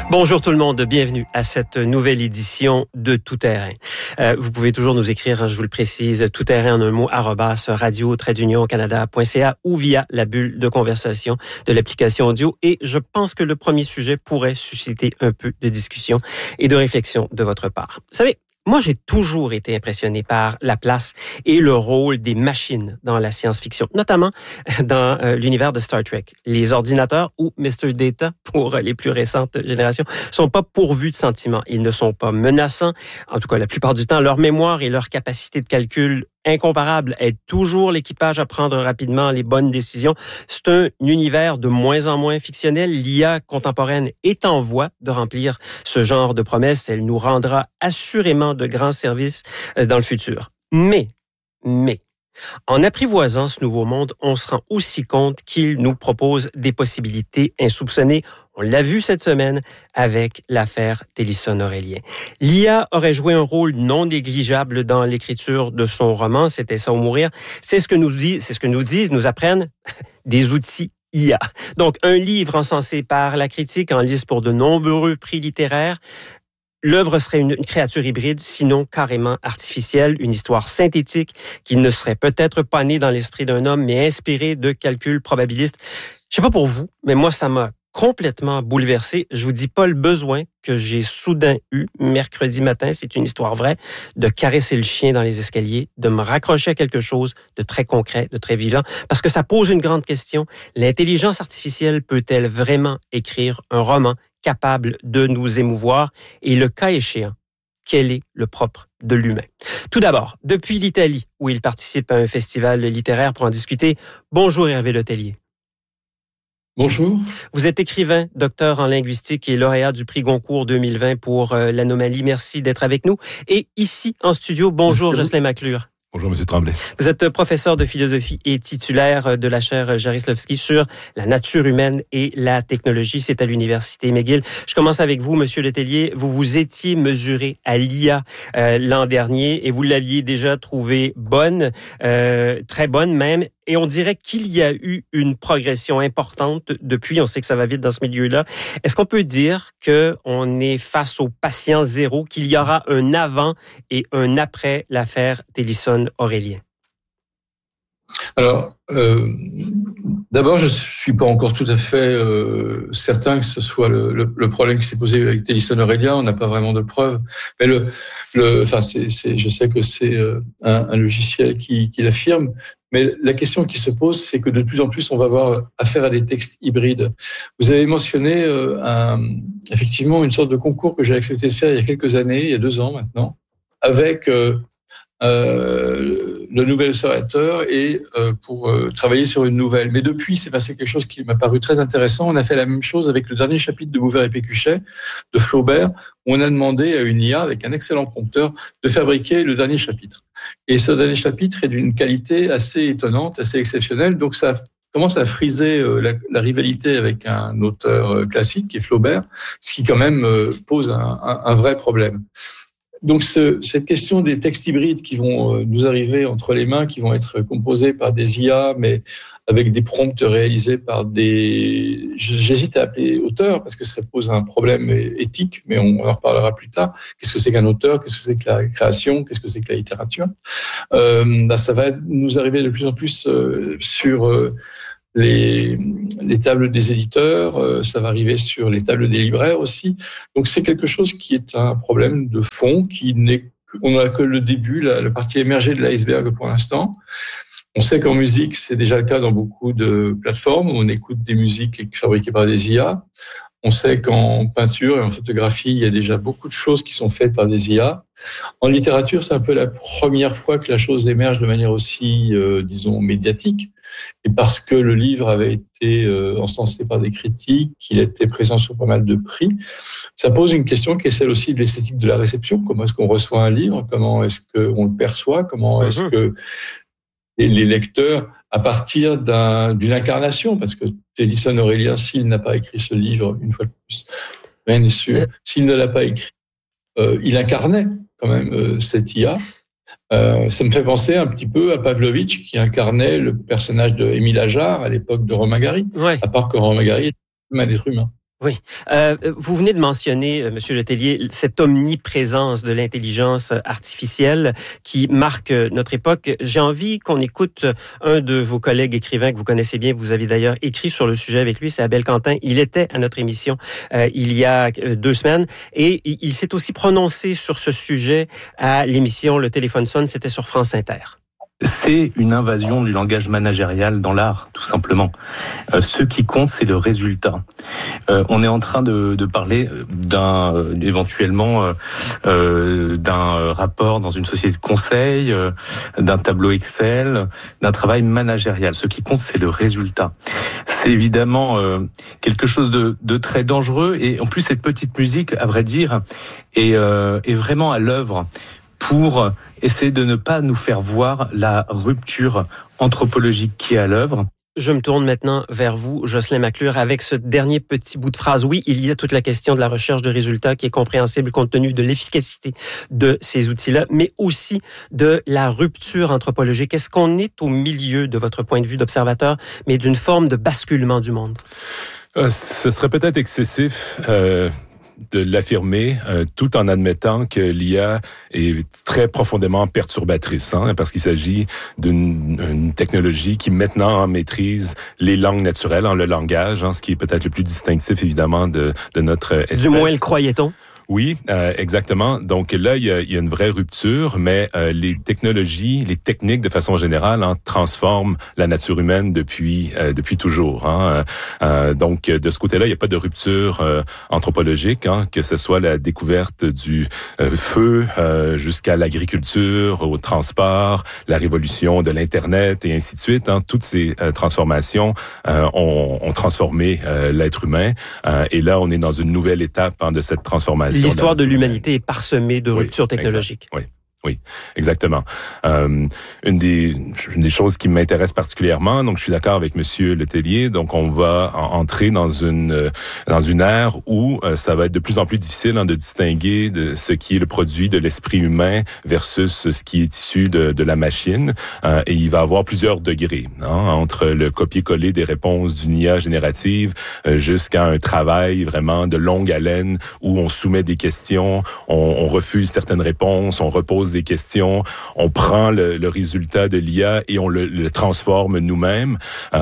Bonjour tout le monde, bienvenue à cette nouvelle édition de Tout Terrain. Vous pouvez toujours nous écrire, je vous le précise, tout terrain en un mot, @radio-canada.ca ou via la bulle de conversation de l'application audio. Et je pense que le premier sujet pourrait susciter un peu de discussion et de réflexion de votre part. Vous savez, moi, j'ai toujours été impressionné par la place et le rôle des machines dans la science-fiction, notamment dans l'univers de Star Trek. Les ordinateurs ou Mr. Data, pour les plus récentes générations, sont pas pourvus de sentiments. Ils ne sont pas menaçants. En tout cas, la plupart du temps, leur mémoire et leur capacité de calcul incomparable aide toujours l'équipage à prendre rapidement les bonnes décisions. C'est un univers de moins en moins fictionnel. L'IA contemporaine est en voie de remplir ce genre de promesses. Elle nous rendra assurément de grands services dans le futur. Mais, en apprivoisant ce nouveau monde, on se rend aussi compte qu'il nous propose des possibilités insoupçonnées. On l'a vu cette semaine avec l'affaire Télison-Aurélien. L'IA aurait joué un rôle non négligeable dans l'écriture de son roman, C'était ça ou mourir. C'est ce que nous apprennent des outils IA. Donc, un livre encensé par la critique en lice pour de nombreux prix littéraires. L'œuvre serait une créature hybride, sinon carrément artificielle, une histoire synthétique qui ne serait peut-être pas née dans l'esprit d'un homme, mais inspirée de calculs probabilistes. Je sais pas pour vous, mais moi, ça m'a complètement bouleversé. Je vous dis pas le besoin que j'ai soudain eu mercredi matin, c'est une histoire vraie, de caresser le chien dans les escaliers, de me raccrocher à quelque chose de très concret, de très vivant, parce que ça pose une grande question. L'intelligence artificielle peut-elle vraiment écrire un roman capable de nous émouvoir? Et le cas échéant, quel est le propre de l'humain? Tout d'abord, depuis l'Italie, où il participe à un festival littéraire pour en discuter, bonjour Hervé Letellier. Bonjour. Vous êtes écrivain, docteur en linguistique et lauréat du prix Goncourt 2020 pour l'Anomalie. Merci d'être avec nous. Et ici, en studio, bonjour Jocelyn McClure. Bonjour, M. Tremblay. Vous êtes professeur de philosophie et titulaire de la chaire Jarislowsky sur la nature humaine et la technologie. C'est à l'Université McGill. Je commence avec vous, M. Letellier. Vous vous étiez mesuré à l'IA l'an dernier et vous l'aviez déjà trouvée bonne, très bonne même. Et on dirait qu'il y a eu une progression importante depuis. On sait que ça va vite dans ce milieu-là. Est-ce qu'on peut dire qu'on est face au patient zéro, qu'il y aura un avant et un après l'affaire Télison-Aurélien? Alors, d'abord, je ne suis pas encore tout à fait certain que ce soit le problème qui s'est posé avec Télison-Aurélien. On n'a pas vraiment de preuves. Mais je sais que c'est un logiciel qui l'affirme. Mais la question qui se pose, c'est que de plus en plus, on va avoir affaire à des textes hybrides. Vous avez mentionné effectivement une sorte de concours que j'ai accepté de faire il y a quelques années, il y a 2 ans maintenant, avec le nouvel observateur et pour travailler sur une nouvelle. Mais depuis, c'est passé quelque chose qui m'a paru très intéressant. On a fait la même chose avec le dernier chapitre de Bouvert et Pécuchet de Flaubert, où on a demandé à une IA avec un excellent prompteur de fabriquer le dernier chapitre. Et ce dernier chapitre est d'une qualité assez étonnante, assez exceptionnelle. Donc ça commence à friser la rivalité avec un auteur classique qui est Flaubert, ce qui quand même pose un vrai problème. Donc, cette question des textes hybrides qui vont nous arriver entre les mains, qui vont être composés par des IA, mais avec des prompts réalisés par des... J'hésite à appeler auteurs parce que ça pose un problème éthique, mais on en reparlera plus tard. Qu'est-ce que c'est qu'un auteur? Qu'est-ce que c'est que la création? Qu'est-ce que c'est que la littérature? Ça va nous arriver de plus en plus sur... les tables des éditeurs, ça va arriver sur les tables des libraires aussi. Donc c'est quelque chose qui est un problème de fond, on n'a que le début, la partie émergée de l'iceberg pour l'instant. On sait qu'en musique, c'est déjà le cas dans beaucoup de plateformes où on écoute des musiques fabriquées par des IA. On sait qu'en peinture et en photographie, il y a déjà beaucoup de choses qui sont faites par des IA. En littérature, c'est un peu la première fois que la chose émerge de manière aussi, médiatique. Et parce que le livre avait été encensé par des critiques, qu'il était présent sur pas mal de prix, ça pose une question qui est celle aussi de l'esthétique de la réception. Comment est-ce qu'on reçoit un livre? Comment est-ce qu'on le perçoit? Comment est-ce que les lecteurs, à partir d'une incarnation, parce que Télison-Aurélien, s'il n'a pas écrit ce livre, une fois de plus, rien n'est sûr, s'il ne l'a pas écrit, il incarnait quand même cette IA. Ça me fait penser un petit peu à Pavlovitch, qui incarnait le personnage de Émile Ajar à l'époque de Romain Gary, à part que Romain Gary est un être humain. Oui. Vous venez de mentionner, Monsieur Letellier, cette omniprésence de l'intelligence artificielle qui marque notre époque. J'ai envie qu'on écoute un de vos collègues écrivains que vous connaissez bien. Vous avez d'ailleurs écrit sur le sujet avec lui, c'est Abel Quentin. Il était à notre émission il y a 2 semaines et il s'est aussi prononcé sur ce sujet à l'émission Le Téléphone sonne, c'était sur France Inter. C'est une invasion du langage managérial dans l'art, tout simplement. Ce qui compte, c'est le résultat. On est en train de parler éventuellement d'un rapport dans une société de conseil, d'un tableau Excel, d'un travail managérial. Ce qui compte, c'est le résultat. C'est évidemment quelque chose de très dangereux et en plus, cette petite musique, à vrai dire, est vraiment à l'œuvre pour essayer de ne pas nous faire voir la rupture anthropologique qui est à l'œuvre. Je me tourne maintenant vers vous, Jocelyn McClure, avec ce dernier petit bout de phrase. Oui, il y a toute la question de la recherche de résultats qui est compréhensible compte tenu de l'efficacité de ces outils-là, mais aussi de la rupture anthropologique. Est-ce qu'on est au milieu, de votre point de vue d'observateur, mais d'une forme de basculement du monde? Ce serait peut-être excessif de l'affirmer, tout en admettant que l'IA est très profondément perturbatrice, parce qu'il s'agit d'une technologie qui maintenant maîtrise les langues naturelles, le langage, ce qui est peut-être le plus distinctif évidemment de notre espèce. Du moins le croyait-on? Oui, exactement. Donc là, il y a une vraie rupture, mais les technologies, les techniques de façon générale transforment la nature humaine depuis toujours. Donc de ce côté-là, il n'y a pas de rupture anthropologique, que ce soit la découverte du feu jusqu'à l'agriculture, au transport, la révolution de l'Internet et ainsi de suite. Toutes ces transformations ont transformé l'être humain. Et là, on est dans une nouvelle étape de cette transformation. L'histoire de l'humanité est parsemée de ruptures technologiques. Exact. Oui, exactement. Une des choses qui m'intéresse particulièrement, donc je suis d'accord avec Monsieur Letellier, donc on va entrer dans une ère où ça va être de plus en plus difficile de distinguer de ce qui est le produit de l'esprit humain versus ce qui est issu de la machine. Et il va y avoir plusieurs degrés entre le copier-coller des réponses d'une IA générative jusqu'à un travail vraiment de longue haleine où on soumet des questions, on refuse certaines réponses, on repose des questions, on prend le résultat de l'IA et on le transforme nous-mêmes.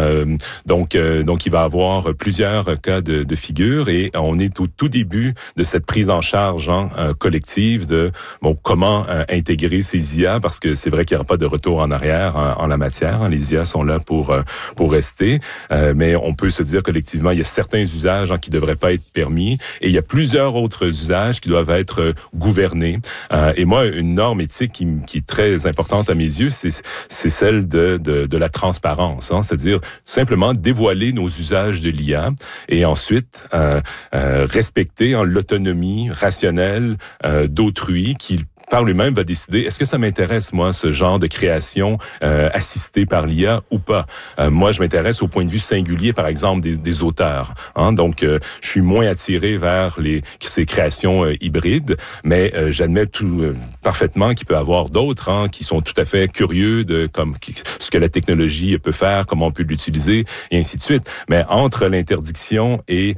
Donc il va y avoir plusieurs cas de figure et on est au tout début de cette prise en charge collective de comment intégrer ces IA, parce que c'est vrai qu'il n'y aura pas de retour en arrière en la matière. Les IA sont là pour rester, mais on peut se dire collectivement, il y a certains usages qui ne devraient pas être permis et il y a plusieurs autres usages qui doivent être gouvernés. Et moi, une norme éthique qui est très importante à mes yeux, c'est celle de la transparence, c'est-à-dire simplement dévoiler nos usages de l'IA et ensuite respecter l'autonomie rationnelle d'autrui qui par lui-même va décider, est-ce que ça m'intéresse, moi, ce genre de création assistée par l'IA ou pas? Moi, je m'intéresse au point de vue singulier, par exemple, des auteurs. Donc, je suis moins attiré vers ces créations hybrides, mais j'admets parfaitement qu'il peut y avoir d'autres qui sont tout à fait curieux de ce que la technologie peut faire, comment on peut l'utiliser, et ainsi de suite. Mais entre l'interdiction et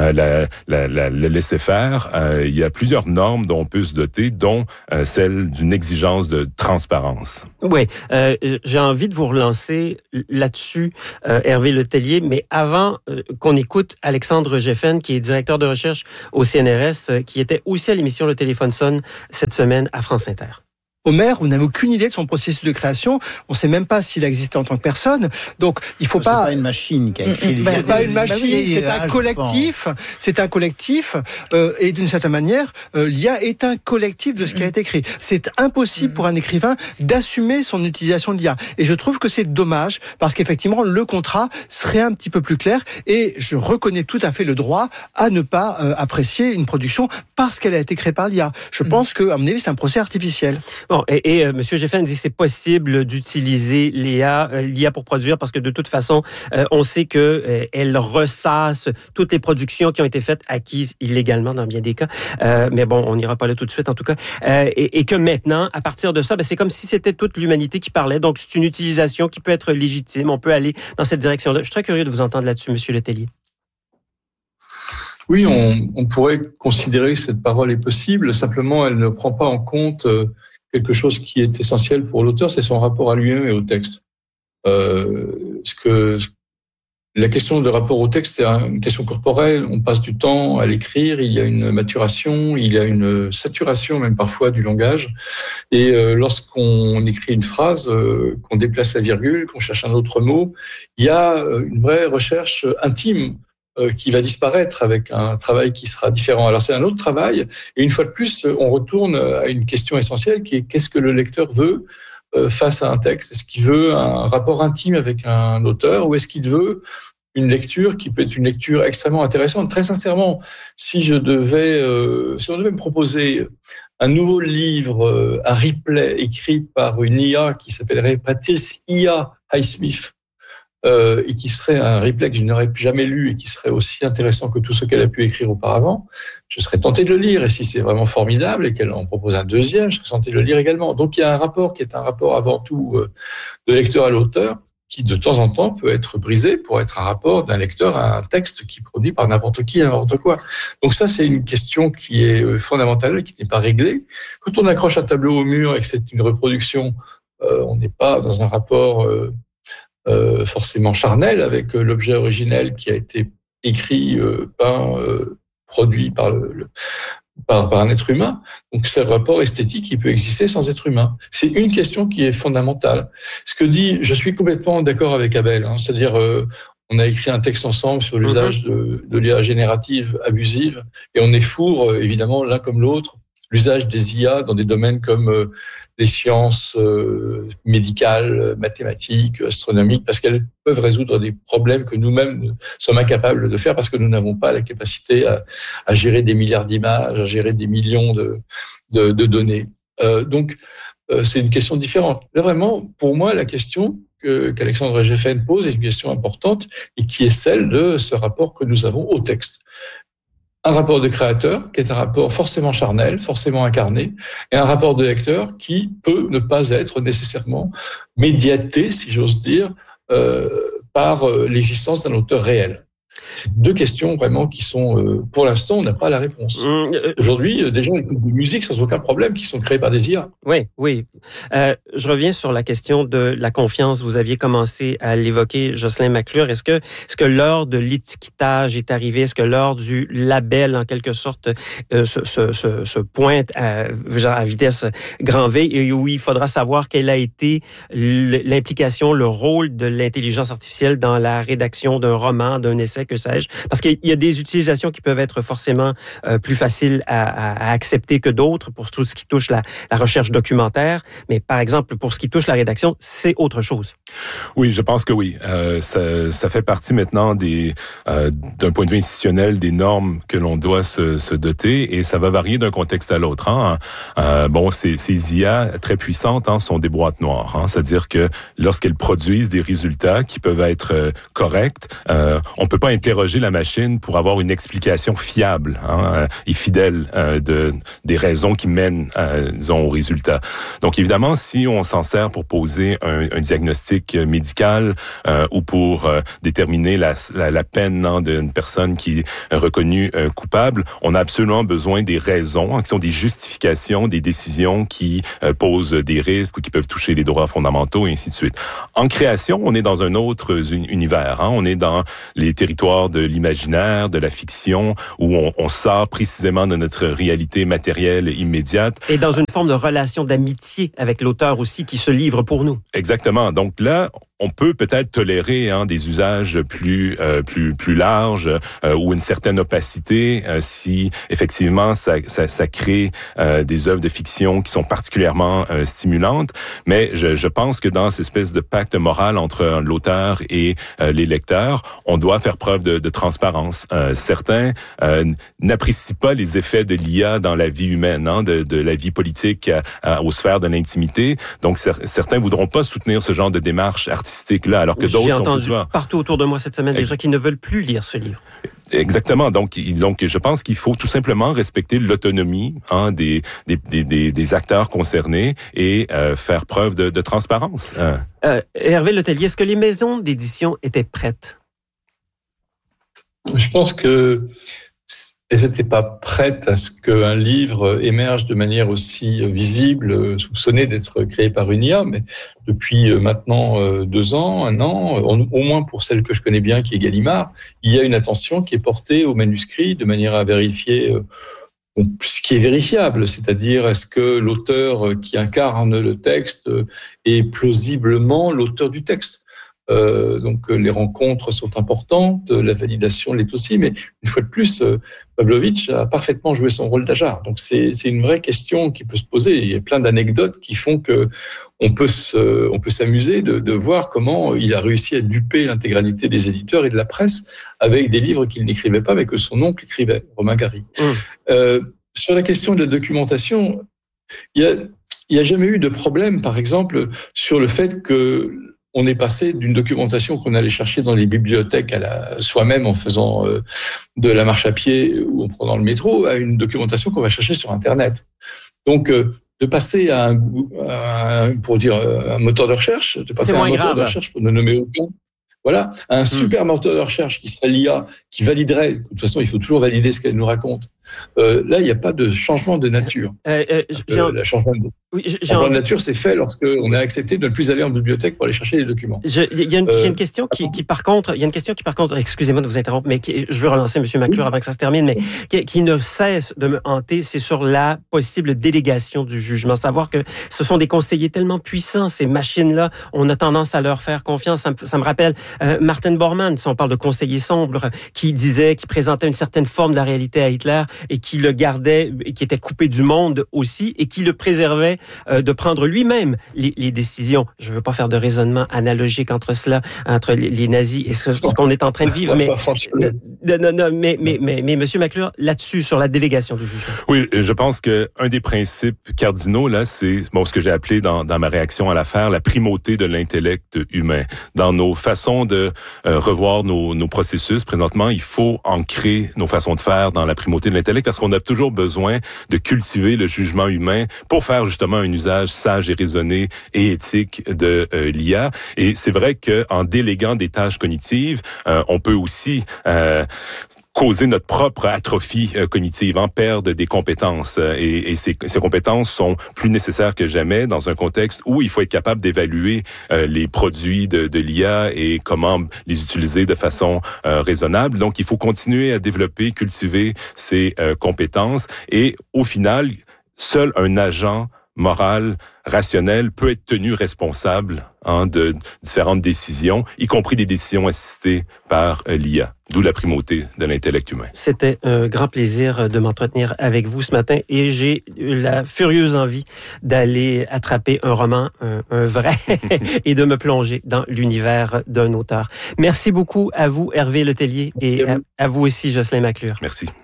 le laisser-faire, il y a plusieurs normes dont on peut se doter, dont celle d'une exigence de transparence. Oui, j'ai envie de vous relancer là-dessus, Hervé Letellier, mais avant qu'on écoute Alexandre Geffen, qui est directeur de recherche au CNRS, qui était aussi à l'émission Le Téléphone sonne cette semaine à France Inter. Homer, on n'a aucune idée de son processus de création. On ne sait même pas s'il a existé en tant que personne. Donc, il faut pas. C'est pas une machine qui a écrit les. C'est pas une machine. C'est un collectif. C'est un collectif. Et d'une certaine manière, l'IA est un collectif de ce qui a été écrit. C'est impossible pour un écrivain d'assumer son utilisation de l'IA. Et je trouve que c'est dommage parce qu'effectivement, le contrat serait un petit peu plus clair. Et je reconnais tout à fait le droit à ne pas apprécier une production parce qu'elle a été créée par l'IA. Je pense que, à mon avis, c'est un procès artificiel. Bon, et M. Geffen dit que c'est possible d'utiliser l'IA pour produire parce que de toute façon, on sait que elle ressasse toutes les productions qui ont été faites, acquises illégalement dans bien des cas. Mais bon, on n'ira pas là tout de suite en tout cas. Et que maintenant, à partir de ça, c'est comme si c'était toute l'humanité qui parlait. Donc, c'est une utilisation qui peut être légitime. On peut aller dans cette direction-là. Je suis très curieux de vous entendre là-dessus, M. Letellier. Oui, on pourrait considérer que cette parole est possible. Simplement, elle ne prend pas en compte quelque chose qui est essentiel pour l'auteur, c'est son rapport à lui-même et au texte. La question de rapport au texte, c'est une question corporelle. On passe du temps à l'écrire. Il y a une maturation, il y a une saturation même parfois du langage. Et lorsqu'on écrit une phrase, qu'on déplace la virgule, qu'on cherche un autre mot, il y a une vraie recherche intime qui va disparaître avec un travail qui sera différent. Alors c'est un autre travail. Et une fois de plus, on retourne à une question essentielle qui est qu'est-ce que le lecteur veut face à un texte? Est-ce qu'il veut un rapport intime avec un auteur ou est-ce qu'il veut une lecture qui peut être une lecture extrêmement intéressante? Très sincèrement, si on devait me proposer un nouveau livre, un replay écrit par une IA qui s'appellerait Patrice IA Highsmith, et qui serait un replay que je n'aurais jamais lu et qui serait aussi intéressant que tout ce qu'elle a pu écrire auparavant, je serais tenté de le lire. Et si c'est vraiment formidable et qu'elle en propose un deuxième, je serais tenté de le lire également. Donc il y a un rapport qui est un rapport avant tout de lecteur à l'auteur, qui de temps en temps peut être brisé pour être un rapport d'un lecteur à un texte qui est produit par n'importe qui, n'importe quoi. Donc ça, c'est une question qui est fondamentale et qui n'est pas réglée. Quand on accroche un tableau au mur et que c'est une reproduction, on n'est pas dans un rapport forcément charnel avec l'objet originel qui a été écrit, peint, produit par un être humain. Donc, c'est un rapport esthétique qui peut exister sans être humain. C'est une question qui est fondamentale. Je suis complètement d'accord avec Abel, c'est-à-dire, on a écrit un texte ensemble sur l'usage de l'IA générative abusive et on est fourre, évidemment, l'un comme l'autre, l'usage des IA dans des domaines comme les sciences médicales, mathématiques, astronomiques, parce qu'elles peuvent résoudre des problèmes que nous-mêmes sommes incapables de faire parce que nous n'avons pas la capacité à gérer des milliards d'images, à gérer des millions de données. Donc, c'est une question différente. Là, vraiment, pour moi, la question qu'Alexandre Geffen pose est une question importante et qui est celle de ce rapport que nous avons au texte. Un rapport de créateur, qui est un rapport forcément charnel, forcément incarné, et un rapport de lecteur qui peut ne pas être nécessairement médiaté, si j'ose dire, par l'existence d'un auteur réel. C'est deux questions vraiment qui sont, pour l'instant, on n'a pas la réponse. Aujourd'hui, des gens écoutent de musique sans aucun problème qui sont créés par des IA. Oui. Je reviens sur la question de la confiance. Vous aviez commencé à l'évoquer, Jocelyn McClure. Est-ce que l'heure de l'étiquetage est arrivée? Est-ce que l'heure du label, en quelque sorte, se pointe à vitesse grand V et où il faudra savoir quelle a été l'implication, le rôle de l'intelligence artificielle dans la rédaction d'un roman, d'un essai, que sais-je? Parce qu'il y a des utilisations qui peuvent être forcément plus faciles à accepter que d'autres pour tout ce qui touche la recherche documentaire. Mais par exemple, pour ce qui touche la rédaction, c'est autre chose. Oui, je pense que oui. Ça fait partie maintenant d'un point de vue institutionnel des normes que l'on doit se doter et ça va varier d'un contexte à l'autre. Ces IA très puissantes sont des boîtes noires. C'est-à-dire que lorsqu'elles produisent des résultats qui peuvent être corrects, on peut pas interroger la machine pour avoir une explication fiable et fidèle des raisons qui mènent au résultat. Donc évidemment, si on s'en sert pour poser un diagnostic médical ou pour déterminer la peine d'une personne qui est reconnue coupable, on a absolument besoin des raisons, qui sont des justifications, des décisions qui posent des risques ou qui peuvent toucher les droits fondamentaux et ainsi de suite. En création, on est dans un autre univers. On est dans les territoires de l'imaginaire, de la fiction, où on sort précisément de notre réalité matérielle immédiate. Et dans une forme de relation d'amitié avec l'auteur aussi qui se livre pour nous. Exactement. Donc là, on peut peut-être tolérer des usages plus larges ou une certaine opacité si effectivement ça crée des œuvres de fiction qui sont particulièrement stimulantes. Mais je pense que dans cette espèce de pacte moral entre l'auteur et les lecteurs, on doit faire preuve de transparence. Certains n'apprécient pas les effets de l'IA dans la vie humaine, de la vie politique aux sphères de l'intimité. Donc certains voudront pas soutenir ce genre de démarche artistique-là, alors que d'autres sont plus... J'ai entendu partout autour de moi cette semaine des gens qui ne veulent plus lire ce livre. Exactement. Donc, je pense qu'il faut tout simplement respecter l'autonomie des acteurs concernés et faire preuve de transparence. Hervé Letellier, est-ce que les maisons d'édition étaient prêtes? Je pense que elles n'étaient pas prêtes à ce qu'un livre émerge de manière aussi visible, soupçonné d'être créé par une IA, mais depuis maintenant 2 ans, 1 an, au moins pour celle que je connais bien, qui est Gallimard, il y a une attention qui est portée au manuscrit de manière à vérifier ce qui est vérifiable, c'est-à-dire est-ce que l'auteur qui incarne le texte est plausiblement l'auteur du texte. Donc les rencontres sont importantes, la validation l'est aussi, mais une fois de plus, Pavlovitch a parfaitement joué son rôle d'Ajar. Donc c'est une vraie question qui peut se poser. Il y a plein d'anecdotes qui font que on peut s'amuser de voir comment il a réussi à duper l'intégralité des éditeurs et de la presse avec des livres qu'il n'écrivait pas, mais que son oncle écrivait, Romain Gary. Sur la question de la documentation, il y a jamais eu de problème, par exemple, sur le fait que on est passé d'une documentation qu'on allait chercher dans les bibliothèques soi-même en faisant de la marche à pied ou en prenant le métro à une documentation qu'on va chercher sur Internet. Donc, de passer à un moteur de recherche, de recherche pour ne nommer aucun. Voilà, un super moteur de recherche qui serait l'IA, qui validerait. De toute façon, il faut toujours valider ce qu'elle nous raconte. Là, il n'y a pas de changement de nature. Le changement de nature, c'est fait lorsque on a accepté de ne plus aller en bibliothèque pour aller chercher les documents. Il y a une question qui par contre, excusez-moi de vous interrompre, mais je veux relancer M. McClure avant que ça se termine, mais qui ne cesse de me hanter, c'est sur la possible délégation du jugement. Savoir que ce sont des conseillers tellement puissants, ces machines-là, on a tendance à leur faire confiance. Ça me rappelle Martin Bormann, si on parle de conseiller sombre, qui présentait une certaine forme de la réalité à Hitler et qui le gardait, et qui était coupé du monde aussi, et qui le préservait de prendre lui-même les décisions. Je ne veux pas faire de raisonnement analogique entre entre les nazis et ce qu'on est en train de vivre, mais Monsieur McClure, là-dessus, sur la délégation du jugement. Oui, je pense que un des principes cardinaux, là, c'est ce que j'ai appelé dans ma réaction à l'affaire, la primauté de l'intellect humain. Dans nos façons de revoir nos processus, présentement, il faut ancrer nos façons de faire dans la primauté de l'intellect parce qu'on a toujours besoin de cultiver le jugement humain pour faire justement un usage sage et raisonné et éthique de l'IA. Et c'est vrai qu'en déléguant des tâches cognitives, on peut aussi causer notre propre atrophie cognitive, perdre des compétences. Et ces compétences sont plus nécessaires que jamais dans un contexte où il faut être capable d'évaluer les produits de l'IA et comment les utiliser de façon raisonnable. Donc, il faut continuer à développer, cultiver ces compétences. Et au final, seul un agent moral, rationnel, peut être tenu responsable de différentes décisions, y compris des décisions assistées par l'IA. D'où la primauté de l'intellect humain. C'était un grand plaisir de m'entretenir avec vous ce matin et j'ai eu la furieuse envie d'aller attraper un roman, un vrai, et de me plonger dans l'univers d'un auteur. Merci beaucoup à vous, Hervé Letellier, et à vous aussi, Jocelyn McClure. Merci.